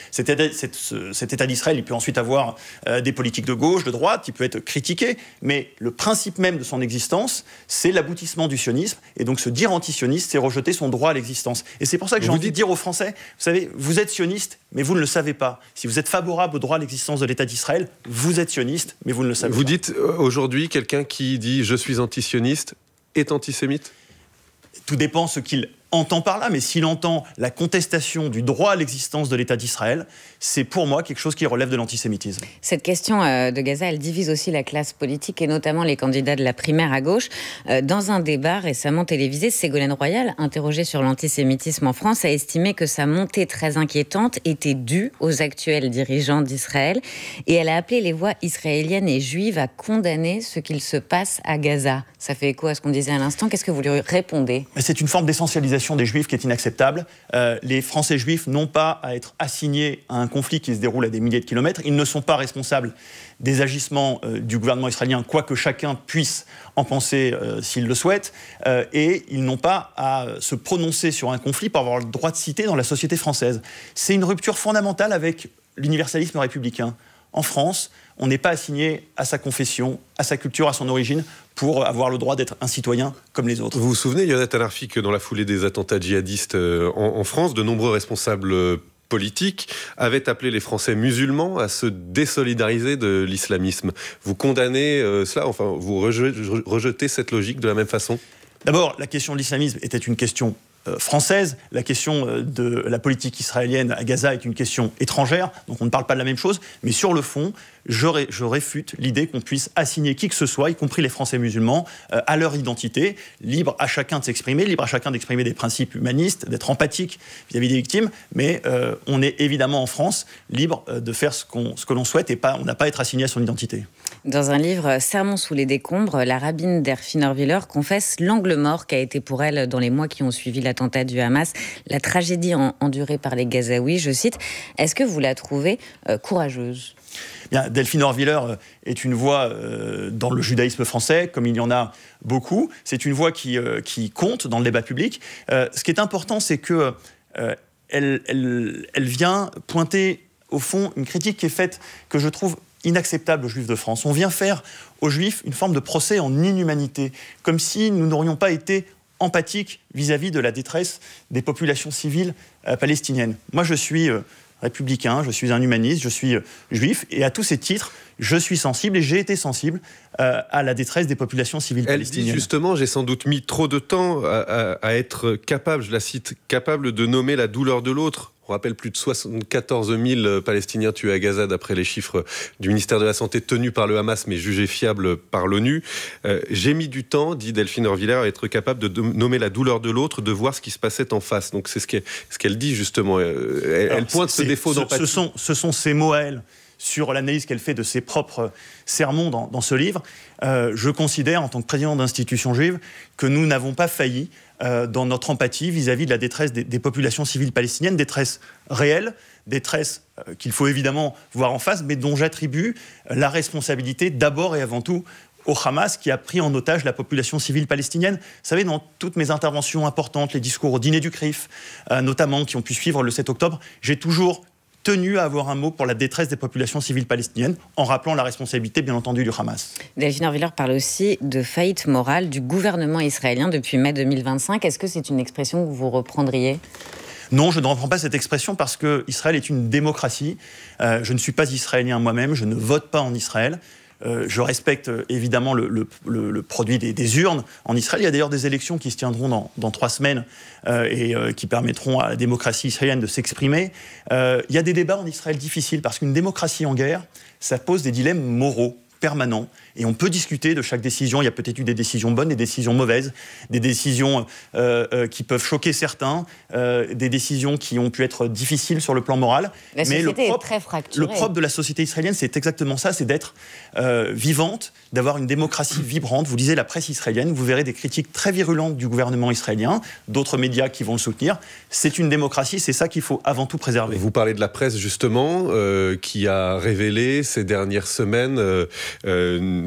Cet État d'Israël, il peut ensuite avoir des politiques de gauche, de droite, il peut être critiqué, mais le principe même de son existence, c'est l'aboutissement du sionisme, et donc se dire antisioniste, c'est rejeter son droit à l'existence. Et c'est pour ça que j'ai envie de dire aux Français, vous savez, vous êtes sioniste, mais vous ne le savez pas. Si vous êtes favorable au droit à l'existence de l'État d'Israël, vous êtes sioniste, mais vous ne le savez pas. Vous dites aujourd'hui, quelqu'un qui dit « je suis antisioniste » est antisémite ? Tout dépend ce qu'il entend par là, mais s'il entend la contestation du droit à l'existence de l'État d'Israël, c'est pour moi quelque chose qui relève de l'antisémitisme. Cette question de Gaza, elle divise aussi la classe politique et notamment les candidats de la primaire à gauche. Dans un débat récemment télévisé, Ségolène Royal, interrogée sur l'antisémitisme en France, a estimé que sa montée très inquiétante était due aux actuels dirigeants d'Israël et elle a appelé les voix israéliennes et juives à condamner ce qu'il se passe à Gaza. Ça fait écho à ce qu'on disait à l'instant. Qu'est-ce que vous lui répondez ? C'est une forme d'essentialisation des Juifs qui est inacceptable. Les Français juifs n'ont pas à être assignés à un conflit qui se déroule à des milliers de kilomètres. Ils ne sont pas responsables des agissements du gouvernement israélien, quoique chacun puisse en penser s'il le souhaite. Et ils n'ont pas à se prononcer sur un conflit pour avoir le droit de citer dans la société française. C'est une rupture fondamentale avec l'universalisme républicain. En France, on n'est pas assigné à sa confession, à sa culture, à son origine, pour avoir le droit d'être un citoyen comme les autres. Vous vous souvenez, Yonatan Arfi, que dans la foulée des attentats djihadistes en France, de nombreux responsables politiques avaient appelé les Français musulmans à se désolidariser de l'islamisme. Vous condamnez cela, enfin, vous rejetez cette logique de la même façon ? D'abord, la question de l'islamisme était une question française. La question de la politique israélienne à Gaza est une question étrangère, donc on ne parle pas de la même chose. Mais sur le fond, je réfute l'idée qu'on puisse assigner qui que ce soit, y compris les Français musulmans, à leur identité, libre à chacun de s'exprimer, libre à chacun d'exprimer des principes humanistes, d'être empathique vis-à-vis des victimes, mais on est évidemment en France libre de faire ce que l'on souhaite et on n'a pas à être assigné à son identité. Dans un livre, Sermon sous les décombres, la rabbine Delphine Horviller confesse l'angle mort qu'a été pour elle, dans les mois qui ont suivi l'attentat du Hamas, la tragédie endurée par les Gazaouis, je cite. Est-ce que vous la trouvez courageuse ? Bien, Delphine Horviller est une voix dans le judaïsme français, comme il y en a beaucoup. C'est une voix qui compte dans le débat public. Ce qui est important, c'est que elle vient pointer, au fond, une critique qui est faite, que je trouve inacceptable aux Juifs de France. On vient faire aux Juifs une forme de procès en inhumanité, comme si nous n'aurions pas été empathiques vis-à-vis de la détresse des populations civiles palestiniennes. Moi, je suis républicain, je suis un humaniste, je suis juif, et à tous ces titres, je suis sensible, et j'ai été sensible à la détresse des populations civiles palestiniennes. Elle dit justement, j'ai sans doute mis trop de temps à être capable, je la cite, capable de nommer la douleur de l'autre. On rappelle plus de 74 000 Palestiniens tués à Gaza, d'après les chiffres du ministère de la Santé tenus par le Hamas, mais jugés fiables par l'ONU. J'ai mis du temps, dit Delphine Horviller, à être capable de nommer la douleur de l'autre, de voir ce qui se passait en face. Donc c'est ce qu'elle dit justement. Elle pointe ce défaut d'empathie. Ce sont ses mots à elle sur l'analyse qu'elle fait de ses propres sermons dans ce livre. Je considère, en tant que président d'institution juive, que nous n'avons pas failli dans notre empathie vis-à-vis de la détresse des populations civiles palestiniennes, détresse réelle, détresse qu'il faut évidemment voir en face, mais dont j'attribue la responsabilité d'abord et avant tout au Hamas, qui a pris en otage la population civile palestinienne. Vous savez, dans toutes mes interventions importantes, les discours au dîner du CRIF, notamment, qui ont pu suivre le 7 octobre, j'ai toujours tenu à avoir un mot pour la détresse des populations civiles palestiniennes, en rappelant la responsabilité, bien entendu, du Hamas. Delphine Horviller parle aussi de faillite morale du gouvernement israélien depuis mai 2025. Est-ce que c'est une expression que vous reprendriez ? Non, je ne reprends pas cette expression parce qu'Israël est une démocratie. Je ne suis pas israélien moi-même, je ne vote pas en Israël. Je respecte évidemment le produit des urnes en Israël. Il y a d'ailleurs des élections qui se tiendront dans 3 semaines et qui permettront à la démocratie israélienne de s'exprimer. Il y a des débats en Israël difficiles parce qu'une démocratie en guerre, ça pose des dilemmes moraux permanents. Et on peut discuter de chaque décision. Il y a peut-être eu des décisions bonnes, des décisions mauvaises, des décisions qui peuvent choquer certains, des décisions qui ont pu être difficiles sur le plan moral. La société est très fracturée. Le propre de la société israélienne, c'est exactement ça, c'est d'être vivante, d'avoir une démocratie vibrante. Vous lisez la presse israélienne, vous verrez des critiques très virulentes du gouvernement israélien, d'autres médias qui vont le soutenir. C'est une démocratie, c'est ça qu'il faut avant tout préserver. Vous parlez de la presse, justement, qui a révélé ces dernières semaines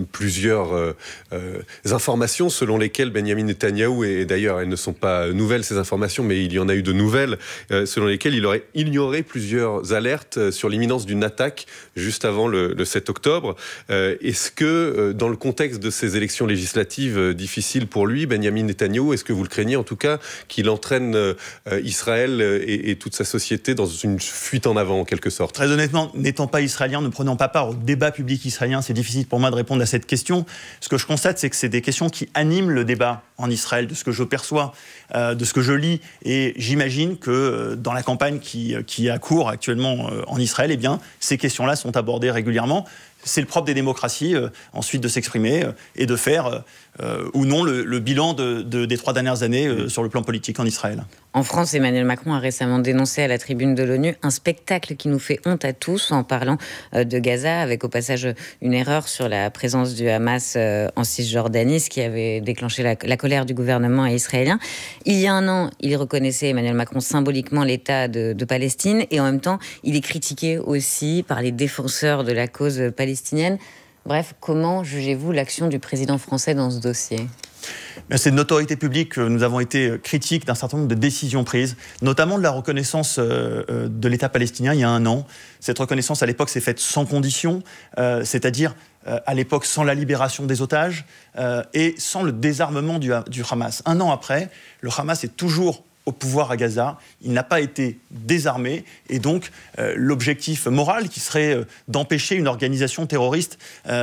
plusieurs informations selon lesquelles Benyamin Netanyahou, et d'ailleurs elles ne sont pas nouvelles ces informations, mais il y en a eu de nouvelles, selon lesquelles il aurait ignoré plusieurs alertes sur l'imminence d'une attaque juste avant le 7 octobre. Est-ce que, dans le contexte de ces élections législatives difficiles pour lui, Benyamin Netanyahou, est-ce que vous le craignez en tout cas qu'il entraîne Israël et toute sa société dans une fuite en avant en quelque sorte? Très honnêtement, n'étant pas israélien, ne prenant pas part au débat public israélien, c'est difficile pour moi de répondre à cette question. Ce que je constate, c'est que c'est des questions qui animent le débat en Israël, de ce que je perçois, de ce que je lis. Et j'imagine que dans la campagne qui a cours actuellement en Israël, eh bien, ces questions-là sont abordées régulièrement. C'est le propre des démocraties, ensuite de s'exprimer et de faire ou non le bilan des 3 dernières années sur le plan politique en Israël. En France, Emmanuel Macron a récemment dénoncé à la tribune de l'ONU un spectacle qui nous fait honte à tous en parlant de Gaza, avec au passage une erreur sur la présence du Hamas en Cisjordanie, ce qui avait déclenché la colère du gouvernement israélien. Il y a un an, il reconnaissait, Emmanuel Macron, symboliquement l'État de Palestine, et en même temps, il est critiqué aussi par les défenseurs de la cause palestinienne. Bref, comment jugez-vous l'action du président français dans ce dossier ? C'est de notoriété publique que nous avons été critiques d'un certain nombre de décisions prises, notamment de la reconnaissance de l'État palestinien il y a un an. Cette reconnaissance, à l'époque, s'est faite sans condition, c'est-à-dire à l'époque sans la libération des otages et sans le désarmement du Hamas. Un an après, le Hamas est toujours au pouvoir à Gaza, il n'a pas été désarmé, et donc l'objectif moral qui serait d'empêcher une organisation terroriste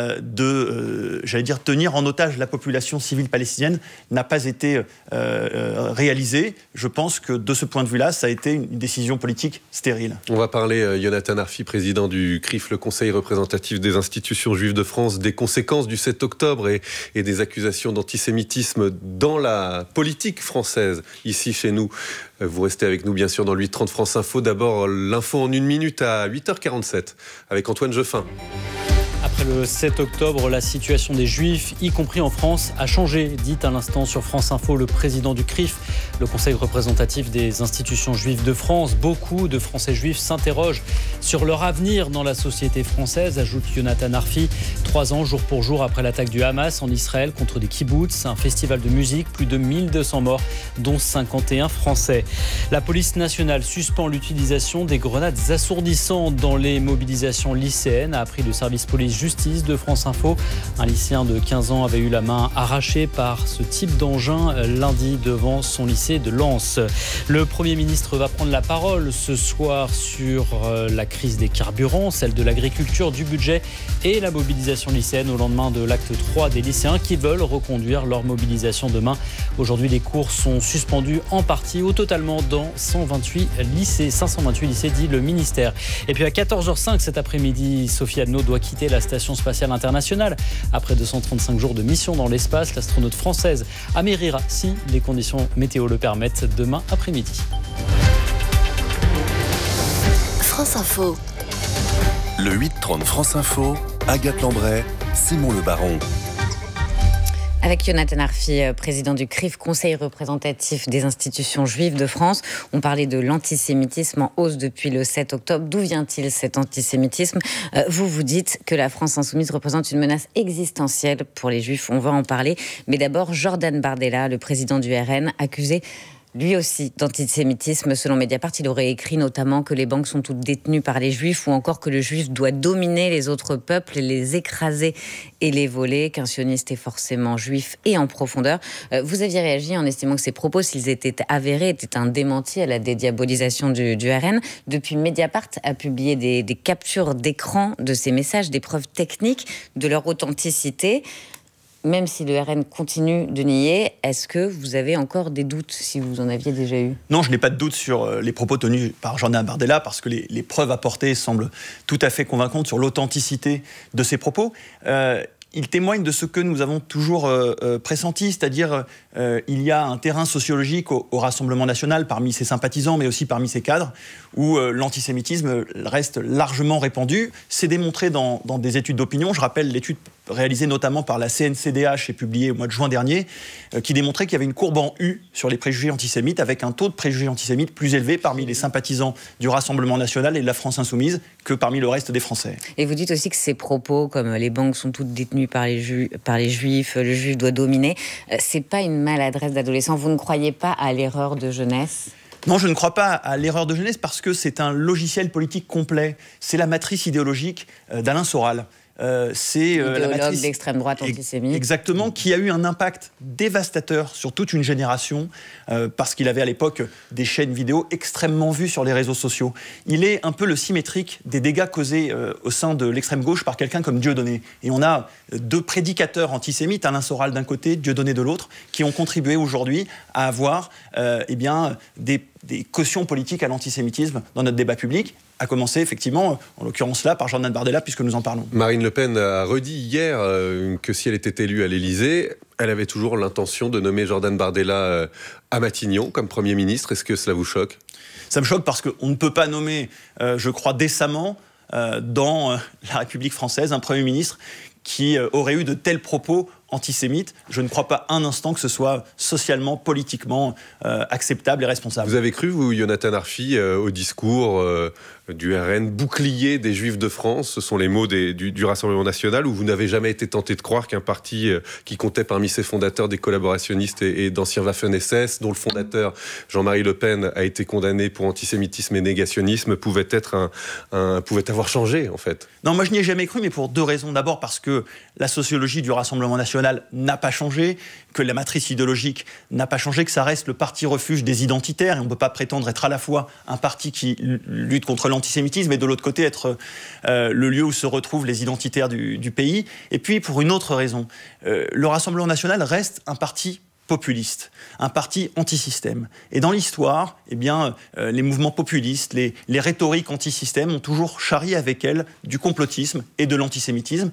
tenir en otage la population civile palestinienne n'a pas été réalisé. Je pense que de ce point de vue-là, ça a été une décision politique stérile. On va parler, Yonatan Arfi, président du CRIF, le Conseil représentatif des institutions juives de France, des conséquences du 7 octobre et des accusations d'antisémitisme dans la politique française, ici chez nous. Vous restez avec nous, bien sûr, dans le 8h30 France Info. D'abord, l'info en 1 minute à 8h47 avec Antoine Jeffin. Après le 7 octobre, la situation des Juifs, y compris en France, a changé, dit à l'instant sur France Info le président du CRIF, le Conseil représentatif des institutions juives de France. Beaucoup de Français juifs s'interrogent sur leur avenir dans la société française, ajoute Yonatan Arfi. 3 ans, jour pour jour, après l'attaque du Hamas en Israël contre des kibboutz, un festival de musique, plus de 1200 morts, dont 51 Français. La police nationale suspend l'utilisation des grenades assourdissantes dans les mobilisations lycéennes, a appris le service police-justice de France Info. Un lycéen de 15 ans avait eu la main arrachée par ce type d'engin lundi devant son lycée de Lens. Le Premier ministre va prendre la parole ce soir sur la crise des carburants, celle de l'agriculture, du budget et la mobilisation lycéenne au lendemain de l'acte 3 des lycéens qui veulent reconduire leur mobilisation demain. Aujourd'hui, les cours sont suspendus en partie ou totalement dans 528 lycées, dit le ministère. Et puis à 14h05 cet après-midi, Sophie Adno doit quitter la Station spatiale internationale. Après 235 jours de mission dans l'espace, l'astronaute française amérira, si les conditions météo le permettent, demain après-midi. France Info. Le 8h30 France Info, Agathe Lambray, Simon Le Baron. Avec Yonatan Arfi, président du CRIF, Conseil représentatif des institutions juives de France, on parlait de l'antisémitisme en hausse depuis le 7 octobre. D'où vient-il cet antisémitisme ? Vous dites que la France insoumise représente une menace existentielle pour les juifs. On va en parler. Mais d'abord, Jordan Bardella, le président du RN, accusé lui aussi d'antisémitisme. Selon Mediapart, il aurait écrit notamment que les banques sont toutes détenues par les juifs ou encore que le juif doit dominer les autres peuples, les écraser et les voler, qu'un sioniste est forcément juif et en profondeur. Vous aviez réagi en estimant que ces propos, s'ils étaient avérés, étaient un démenti à la dédiabolisation du RN. Depuis, Mediapart a publié des captures d'écran de ces messages, des preuves techniques de leur authenticité. Même si le RN continue de nier, est-ce que vous avez encore des doutes, si vous en aviez déjà eu ? Non, je n'ai pas de doute sur les propos tenus par Jordan Bardella, parce que les preuves apportées semblent tout à fait convaincantes sur l'authenticité de ces propos. Il témoigne de ce que nous avons toujours pressenti, c'est-à-dire il y a un terrain sociologique au Rassemblement national parmi ses sympathisants, mais aussi parmi ses cadres, où l'antisémitisme reste largement répandu. C'est démontré dans des études d'opinion. Je rappelle l'étude réalisé notamment par la CNCDH et publié au mois de juin dernier, qui démontrait qu'il y avait une courbe en U sur les préjugés antisémites, avec un taux de préjugés antisémites plus élevé parmi les sympathisants du Rassemblement national et de la France insoumise que parmi le reste des Français. Et vous dites aussi que ces propos, comme les banques sont toutes détenues par les juifs, le juif doit dominer, c'est pas une maladresse d'adolescent. Vous ne croyez pas à l'erreur de jeunesse ? Non, je ne crois pas à l'erreur de jeunesse parce que c'est un logiciel politique complet. C'est la matrice idéologique d'Alain Soral. C'est la matrice d'extrême droite antisémite. Exactement, qui a eu un impact dévastateur sur toute une génération parce qu'il avait à l'époque des chaînes vidéo extrêmement vues sur les réseaux sociaux. Il est un peu le symétrique des dégâts causés au sein de l'extrême gauche par quelqu'un comme Dieudonné. Et on a deux prédicateurs antisémites, Alain Soral d'un côté, Dieudonné de l'autre, qui ont contribué aujourd'hui à avoir des cautions politiques à l'antisémitisme dans notre débat public, à commencer effectivement, en l'occurrence là, par Jordan Bardella, puisque nous en parlons. Marine Le Pen a redit hier que si elle était élue à l'Élysée, elle avait toujours l'intention de nommer Jordan Bardella à Matignon comme Premier ministre. Est-ce que cela vous choque ? Ça me choque parce qu'on ne peut pas nommer, je crois décemment, dans la République française, un Premier ministre qui aurait eu de tels propos antisémites. Je ne crois pas un instant que ce soit socialement, politiquement acceptable et responsable. Vous avez cru, vous, Jonathan Arfi, au discours du RN, bouclier des Juifs de France, ce sont les mots du Rassemblement national, où vous n'avez jamais été tenté de croire qu'un parti qui comptait parmi ses fondateurs des collaborationnistes et d'anciens Waffen-SS, dont le fondateur Jean-Marie Le Pen a été condamné pour antisémitisme et négationnisme, pouvait avoir changé, en fait. Non, moi je n'y ai jamais cru, mais pour deux raisons. D'abord parce que la sociologie du Rassemblement national n'a pas changé, que la matrice idéologique n'a pas changé, que ça reste le parti refuge des identitaires, et on ne peut pas prétendre être à la fois un parti qui lutte contre l'antisémitisme et de l'autre côté être le lieu où se retrouvent les identitaires du pays. Et puis pour une autre raison, le Rassemblement national reste un parti populiste, un parti anti-système. Et dans l'histoire, les mouvements populistes, les rhétoriques anti-système ont toujours charrié avec elles du complotisme et de l'antisémitisme.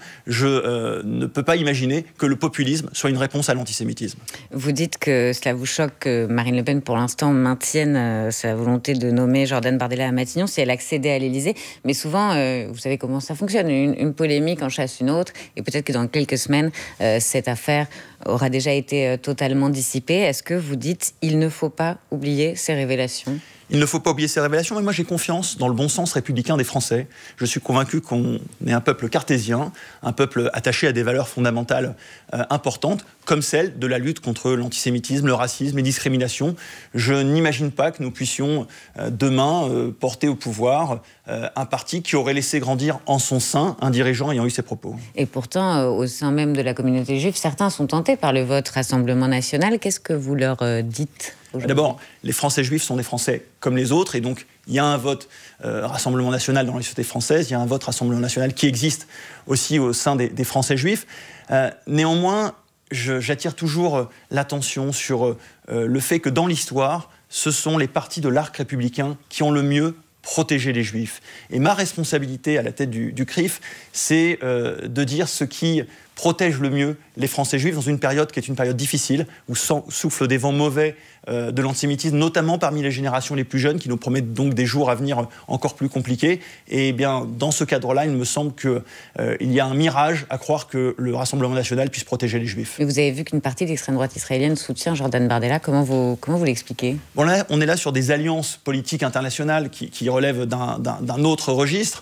Je ne peux pas imaginer que le populisme soit une réponse à l'antisémitisme. Vous dites que cela vous choque que Marine Le Pen, pour l'instant, maintienne sa volonté de nommer Jordan Bardella à Matignon si elle accédait à l'Élysée. Mais souvent, vous savez comment ça fonctionne, une polémique en chasse une autre, et peut-être que dans quelques semaines, cette affaire aura déjà été totalement dissipée. Est-ce que vous dites il ne faut pas oublier ces révélations ? Il ne faut pas oublier ces révélations, mais moi j'ai confiance dans le bon sens républicain des Français. Je suis convaincu qu'on est un peuple cartésien, un peuple attaché à des valeurs fondamentales importantes, comme celle de la lutte contre l'antisémitisme, le racisme, les discriminations. Je n'imagine pas que nous puissions demain porter au pouvoir un parti qui aurait laissé grandir en son sein un dirigeant ayant eu ces propos. Et pourtant, au sein même de la communauté juive, certains sont tentés par le vote Rassemblement national. Qu'est-ce que vous leur dites ? D'abord, les Français juifs sont des Français comme les autres, et donc il y a un vote Rassemblement national dans la société française, il y a un vote Rassemblement national qui existe aussi au sein des Français juifs. Néanmoins, j'attire toujours l'attention sur le fait que dans l'histoire, ce sont les partis de l'arc républicain qui ont le mieux protégé les Juifs. Et ma responsabilité à la tête du CRIF, c'est de dire ce qui protège le mieux les Français juifs dans une période qui est une période difficile, où soufflent des vents mauvais de l'antisémitisme, notamment parmi les générations les plus jeunes, qui nous promettent donc des jours à venir encore plus compliqués. Et bien, dans ce cadre-là, il me semble qu'il y a un mirage à croire que le Rassemblement national puisse protéger les Juifs. Mais vous avez vu qu'une partie de l'extrême droite israélienne soutient Jordan Bardella. Comment vous l'expliquez ? Bon, là, on est là sur des alliances politiques internationales qui relèvent d'un autre registre.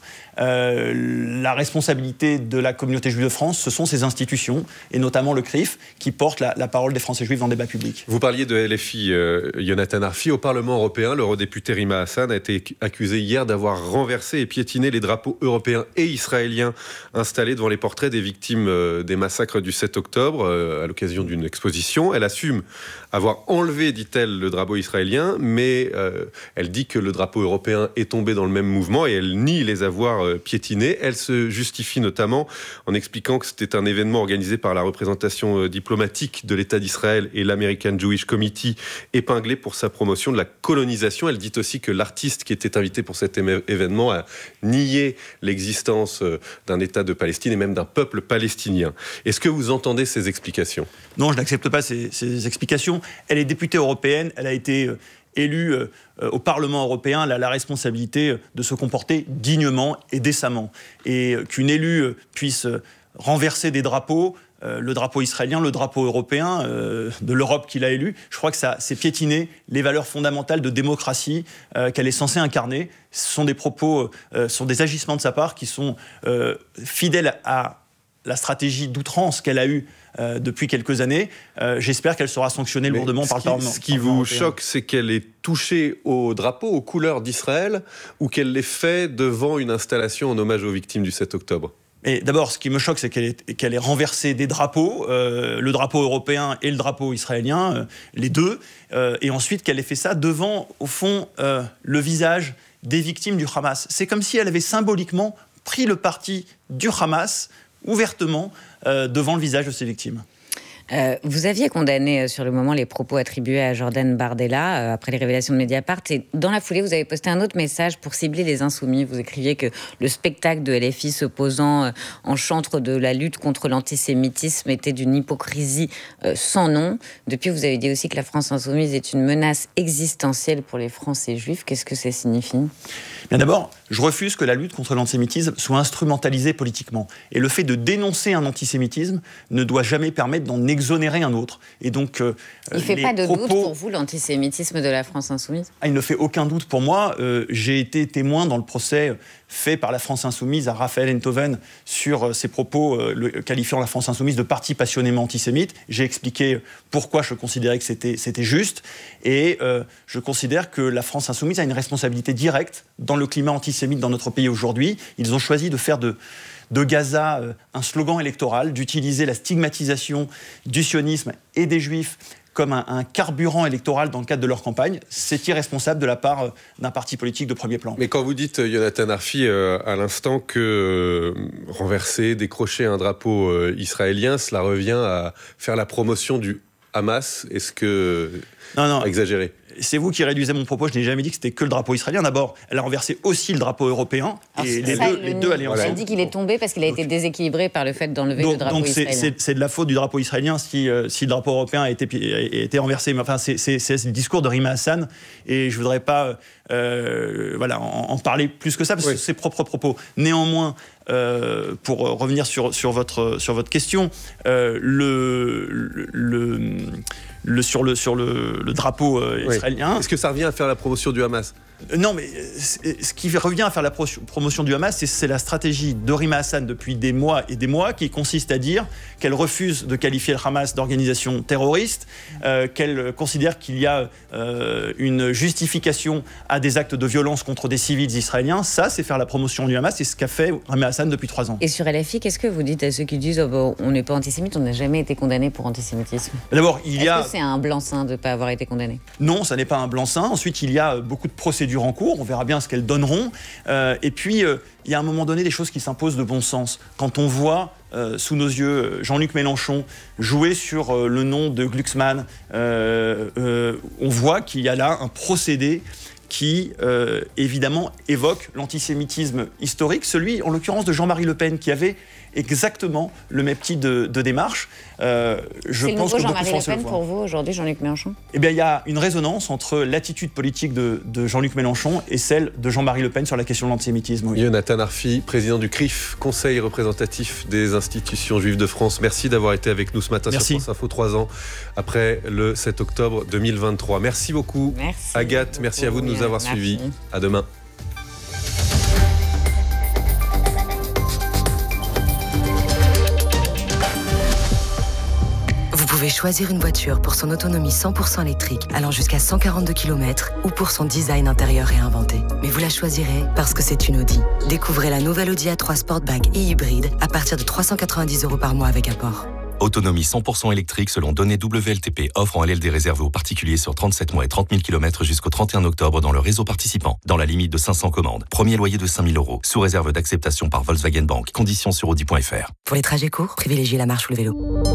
La responsabilité de la communauté juive de France, ce sont ces institutions, et notamment le CRIF, qui porte la parole des Français juifs dans le débat public. Vous parliez de LFI, Jonathan Arfi. Au Parlement européen, l'eurodéputé Rima Hassan a été accusé hier d'avoir renversé et piétiné les drapeaux européens et israéliens installés devant les portraits des victimes des massacres du 7 octobre, à l'occasion d'une exposition. Elle assume avoir enlevé, dit-elle, le drapeau israélien, mais elle dit que le drapeau européen est tombé dans le même mouvement, et elle nie les avoir piétinés. Elle se justifie notamment en expliquant que c'était un événement organisé par la représentation diplomatique de l'État d'Israël et l'American Jewish Committee, épinglé pour sa promotion de la colonisation. Elle dit aussi que l'artiste qui était invité pour cet événement a nié l'existence d'un État de Palestine et même d'un peuple palestinien. Est-ce que vous entendez ces explications ? Non, je n'accepte pas ces explications. Elle est députée européenne, elle a été élue au Parlement européen, elle a la responsabilité de se comporter dignement et décemment. Et qu'une élue puisse renverser des drapeaux, le drapeau israélien, le drapeau européen de l'Europe qu'il a élu. Je crois que c'est piétiner les valeurs fondamentales de démocratie qu'elle est censée incarner. Ce sont des propos, sont des agissements de sa part qui sont fidèles à la stratégie d'outrance qu'elle a eue depuis quelques années. J'espère qu'elle sera sanctionnée lourdement par le Parlement. Ce qui vous choque, c'est qu'elle est touchée au drapeau, aux couleurs d'Israël, ou qu'elle l'ait fait devant une installation en hommage aux victimes du 7 octobre. Et d'abord, ce qui me choque, c'est qu'elle ait renversé des drapeaux, le drapeau européen et le drapeau israélien, les deux, et ensuite qu'elle ait fait ça devant, au fond, le visage des victimes du Hamas. C'est comme si elle avait symboliquement pris le parti du Hamas, ouvertement, devant le visage de ses victimes. Vous aviez condamné sur le moment les propos attribués à Jordan Bardella après les révélations de Mediapart, et dans la foulée vous avez posté un autre message pour cibler les insoumis. Vous écriviez que le spectacle de LFI se posant en chantre de la lutte contre l'antisémitisme était d'une hypocrisie sans nom. Depuis, vous avez dit aussi que la France insoumise est une menace existentielle pour les Français juifs. Qu'est-ce que ça signifie ? Bien d'abord, je refuse que la lutte contre l'antisémitisme soit instrumentalisée politiquement. Et le fait de dénoncer un antisémitisme ne doit jamais permettre d'en exonérer un autre. Et donc, il ne fait pas de doute pour vous, l'antisémitisme de la France insoumise ? Il ne fait aucun doute pour moi. J'ai été témoin dans le procès fait par la France insoumise à Raphaël Enthoven sur ses propos qualifiant la France insoumise de parti passionnément antisémite. J'ai expliqué pourquoi je considérais que c'était juste. Et je considère que la France insoumise a une responsabilité directe dans le climat antisémite dans notre pays aujourd'hui. Ils ont choisi de faire de Gaza un slogan électoral, d'utiliser la stigmatisation du sionisme et des juifs comme un carburant électoral dans le cadre de leur campagne. C'est irresponsable de la part d'un parti politique de premier plan. Mais quand vous dites, Yonatan Arfi, à l'instant que renverser, décrocher un drapeau israélien, cela revient à faire la promotion du Hamas, est-ce que... Non. Exagéré. C'est vous qui réduisez mon propos, je n'ai jamais dit que c'était que le drapeau israélien. D'abord, elle a renversé aussi le drapeau européen. Alors, et les deux allaient ensemble. Elle dit qu'il est tombé parce qu'il a été déséquilibré par le fait d'enlever le drapeau israélien. Donc c'est de la faute du drapeau israélien si le drapeau européen a été renversé. Mais enfin, c'est le discours de Rima Hassan et je ne voudrais pas en parler plus que ça parce que c'est ses propres propos. Néanmoins, pour revenir sur votre question, sur le drapeau israélien. Est-ce que ça revient à faire la promotion du Hamas ? Non, mais ce qui revient à faire la promotion du Hamas, c'est la stratégie de Rima Hassan depuis des mois et des mois, qui consiste à dire qu'elle refuse de qualifier le Hamas d'organisation terroriste, qu'elle considère qu'il y a une justification à des actes de violence contre des civils israéliens. Ça, c'est faire la promotion du Hamas, c'est ce qu'a fait Rima Hassan depuis 3 ans. Et sur LFI, qu'est-ce que vous dites à ceux qui disent on n'est pas antisémite, on n'a jamais été condamné pour antisémitisme ? D'abord, Est-ce que c'est un blanc-seing de ne pas avoir été condamné ? Non, ça n'est pas un blanc-seing. Ensuite, il y a beaucoup de procédures en cours, on verra bien ce qu'elles donneront. Et puis, il y a à un moment donné des choses qui s'imposent de bon sens. Quand on voit sous nos yeux Jean-Luc Mélenchon jouer sur le nom de Glucksmann, on voit qu'il y a là un procédé qui, évidemment, évoque l'antisémitisme historique, celui, en l'occurrence, de Jean-Marie Le Pen, qui avait exactement le même type de démarche. C'est le nouveau Jean-Marie Le Pen pour vous, aujourd'hui, Jean-Luc Mélenchon ? Eh bien, il y a une résonance entre l'attitude politique de Jean-Luc Mélenchon et celle de Jean-Marie Le Pen sur la question de l'antisémitisme. Oui. Yonatan Arfi, président du CRIF, Conseil représentatif des institutions juives de France. Merci d'avoir été avec nous ce matin sur France Info, 3 ans après le 7 octobre 2023. Merci beaucoup. Merci. Agathe, merci à vous de nous avoir suivis. À demain. Vous pouvez choisir une voiture pour son autonomie 100% électrique allant jusqu'à 142 km ou pour son design intérieur réinventé. Mais vous la choisirez parce que c'est une Audi. Découvrez la nouvelle Audi A3 Sportback et hybride à partir de 390 € par mois avec apport. Autonomie 100% électrique selon données WLTP. Offre en LLD réservée aux particuliers sur 37 mois et 30 000 km jusqu'au 31 octobre dans le réseau participant. Dans la limite de 500 commandes. Premier loyer de 5 000 €. Sous réserve d'acceptation par Volkswagen Bank. Conditions sur Audi.fr. Pour les trajets courts, privilégiez la marche ou le vélo.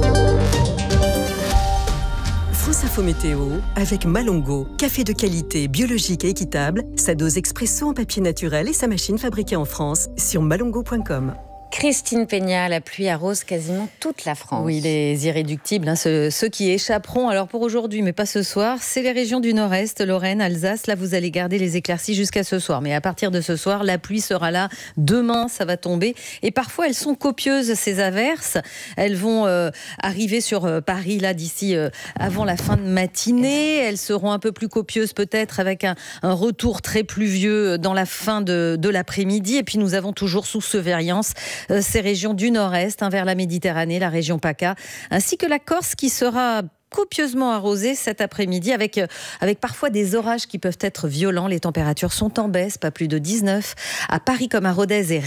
France Info Météo avec Malongo. Café de qualité, biologique et équitable. Sa dose expresso en papier naturel et sa machine fabriquée en France sur malongo.com. Christine Peña, la pluie arrose quasiment toute la France. Oui, les irréductibles, ceux qui échapperont. Alors pour aujourd'hui, mais pas ce soir, c'est les régions du Nord-Est, Lorraine, Alsace. Là, vous allez garder les éclaircies jusqu'à ce soir. Mais à partir de ce soir, la pluie sera là. Demain, ça va tomber. Et parfois, elles sont copieuses, ces averses. Elles vont arriver sur Paris, là, d'ici avant la fin de matinée. Elles seront un peu plus copieuses, peut-être, avec un retour très pluvieux dans la fin de l'après-midi. Et puis, nous avons toujours sous surveillance ces régions du Nord-Est, vers la Méditerranée, la région PACA, ainsi que la Corse qui sera copieusement arrosée cet après-midi avec parfois des orages qui peuvent être violents. Les températures sont en baisse, pas plus de 19. À Paris comme à Rodez et